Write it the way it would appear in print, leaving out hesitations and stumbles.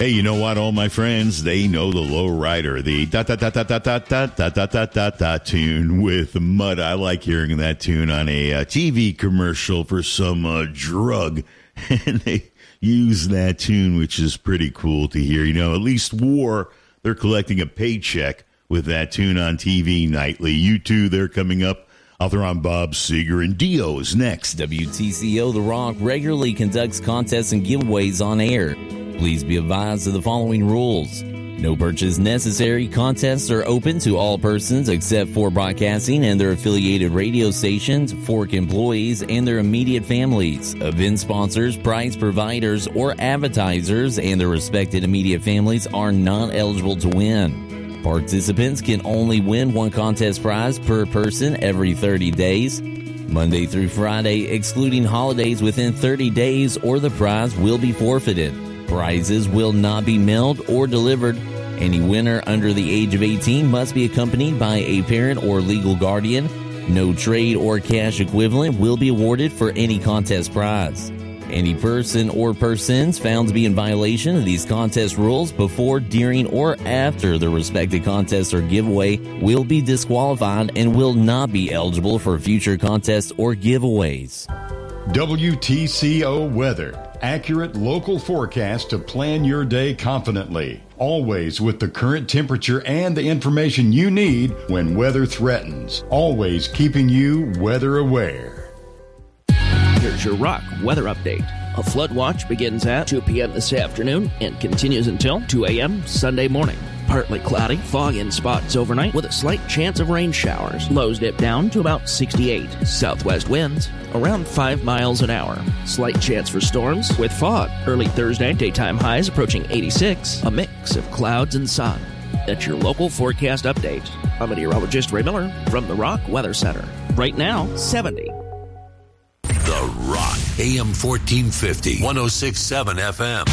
Hey, you know what, all my friends? They know the low rider, the da-da-da-da-da-da-da-da-da-da tune with mud. I like hearing that tune on a TV commercial for some drug, and they use that tune, which is pretty cool to hear. You know, at least War, they're collecting a paycheck with that tune on TV nightly. U2, they're coming up. I'll throw on Bob Seger, and Dio is next. WTCO The Rock regularly conducts contests and giveaways on air. Please be advised of the following rules. No purchase necessary. Contests are open to all persons except for broadcasting and their affiliated radio stations, Fork employees, and their immediate families. Event sponsors, prize providers, or advertisers and their respected immediate families are not eligible to win. Participants can only win one contest prize per person every 30 days, Monday through Friday, excluding holidays within 30 days, or the prize will be forfeited. Prizes will not be mailed or delivered. Any winner under the age of 18 must be accompanied by a parent or legal guardian. No trade or cash equivalent will be awarded for any contest prize. Any person or persons found to be in violation of these contest rules before, during, or after the respective contest or giveaway will be disqualified and will not be eligible for future contests or giveaways. WTCO Weather. Accurate local forecast to plan your day confidently. Always with the current temperature and the information you need when weather threatens. Always keeping you weather aware. Here's your Rock weather update. A flood watch begins at 2 p.m. this afternoon and continues until 2 a.m. Sunday morning. Partly cloudy, fog in spots overnight with a slight chance of rain showers. Lows dip down to about 68. Southwest winds around 5 miles an hour. Slight chance for storms with fog. Early Thursday, daytime highs approaching 86. A mix of clouds and sun. That's your local forecast update. I'm meteorologist Ray Miller from the Rock Weather Center. Right now, 70. The Rock, AM 1450, 106.7 FM.